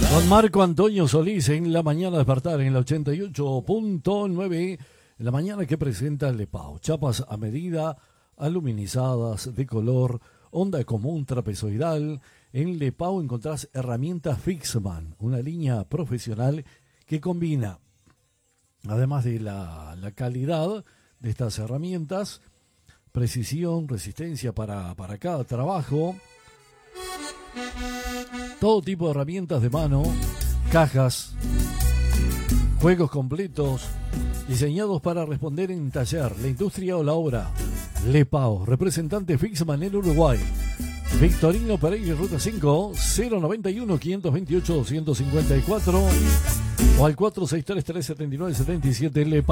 Con Marco Antonio Solís en la mañana despertar en la 88.9, en la mañana que presenta Lepao. Chapas a medida, aluminizadas, de color, onda común trapezoidal. En Lepao encontrás herramientas Fixman, una línea profesional que combina, además de la calidad de estas herramientas, precisión, resistencia para cada trabajo. Todo tipo de herramientas de mano, cajas, juegos completos, diseñados para responder en taller, la industria o la obra. Lepao, representante Fixman en Uruguay. Victorino Pereira, Ruta 5, 091-528-254 o al 463-379-77 Lepao.